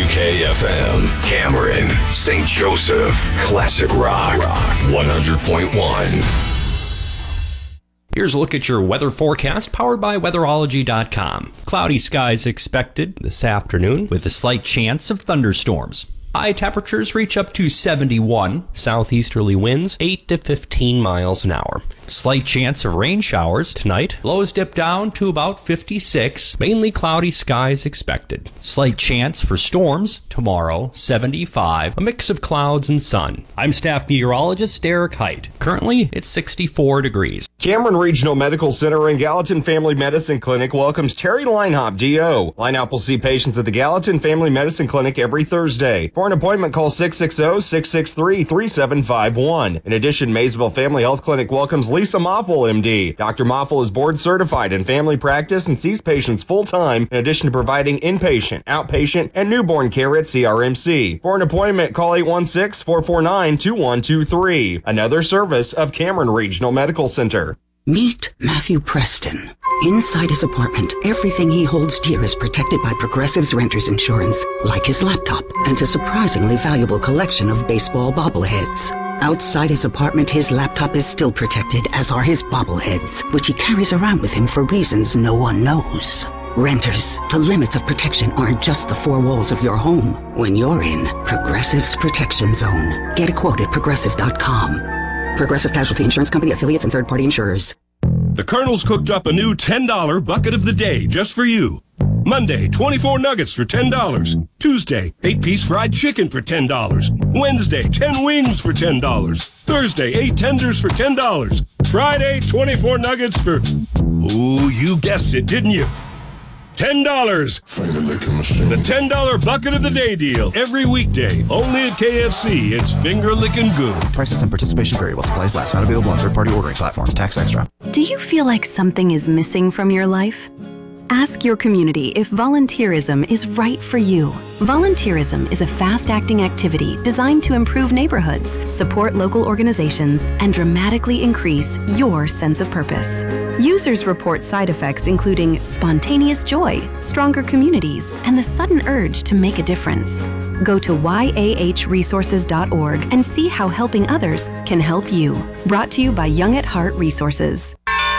KWK-FM, Cameron, St. Joseph, Classic Rock 100.1. Here's a look at your weather forecast powered by weatherology.com. Cloudy skies expected this afternoon with a slight chance of thunderstorms. High temperatures reach up to 71, southeasterly winds 8 to 15 miles an hour. Slight chance of rain showers tonight. Lows dip down to about 56, mainly cloudy skies expected. Slight chance for storms tomorrow, 75, a mix of clouds and sun. I'm staff meteorologist Derek Height. Currently, it's 64 degrees. Cameron Regional Medical Center and Gallatin Family Medicine Clinic welcomes Terry Linehop, DO. Linehop will see patients at the Gallatin Family Medicine Clinic every Thursday. For an appointment, call 660-663-3751. In addition, Maysville Family Health Clinic welcomes Lisa Moffel, MD. Dr. Moffel is board certified in family practice and sees patients full-time, in addition to providing inpatient, outpatient, and newborn care at CRMC. For an appointment, call 816-449-2123. Another service of Cameron Regional Medical Center. Meet Matthew Preston. Inside his apartment, everything he holds dear is protected by Progressive's Renters Insurance, like his laptop and a surprisingly valuable collection of baseball bobbleheads. Outside his apartment, his laptop is still protected, as are his bobbleheads, which he carries around with him for reasons no one knows. Renters, the limits of protection aren't just the four walls of your home. When you're in Progressive's Protection Zone, get a quote at Progressive.com. Progressive Casualty Insurance Company, affiliates, and third-party insurers. The Colonel's cooked up a new $10 bucket of the day just for you. Monday, 24 nuggets for $10. Tuesday, 8-piece fried chicken for $10. Wednesday, 10 wings for $10. Thursday, 8 tenders for $10. Friday, 24 nuggets for... Ooh, you guessed it, didn't you? $10. Finger licking machine. The $10 bucket of the day deal. Every weekday. Only at KFC. It's finger licking good. Prices and participation vary while supplies last. Not available on third-party ordering platforms. Tax extra. Do you feel like something is missing from your life? Ask your community if volunteerism is right for you. Volunteerism is a fast-acting activity designed to improve neighborhoods, support local organizations, and dramatically increase your sense of purpose. Users report side effects including spontaneous joy, stronger communities, and the sudden urge to make a difference. Go to yahresources.org and see how helping others can help you. Brought to you by Young at Heart Resources.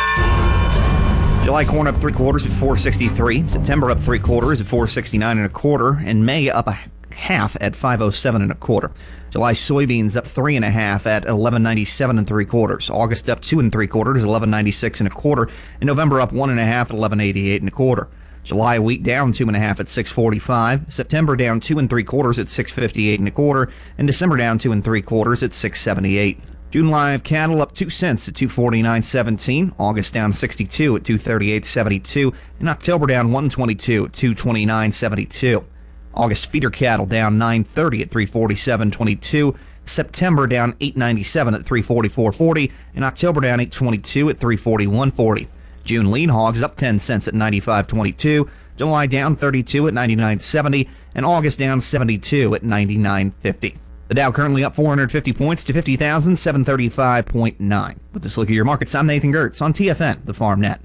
July corn up 3/4 at 463. September up 3/4 at 469 1/4, and May up a half at 507 1/4. July soybeans up 3 1/2 at 1197 3/4. August up 2 3/4 is 1196 1/4, and November up 1 1/2 at 1188 1/4. July wheat down 2 1/2 at 645. September down 2 3/4 at 658 1/4, and December down 2 3/4 at 678. June live cattle up 2 cents at 249.17. August down 62 at 238.72. And October down 122 at 229.72. August feeder cattle down 9.30 at 347.22. September down 8.97 at 344.40. And October down 8.22 at 341.40. June lean hogs up 10 cents at 95.22. July down 32 at 99.70. And August down 72 at 99.50. The Dow currently up 450 points to 50,735.9. With this look at your markets, I'm Nathan Gertz on TFN, the Farm Net.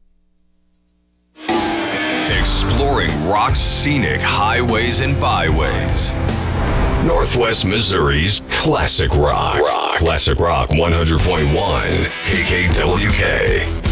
Exploring rock's scenic highways and byways. Northwest Missouri's Classic Rock. Classic Rock 100.1 KKWK.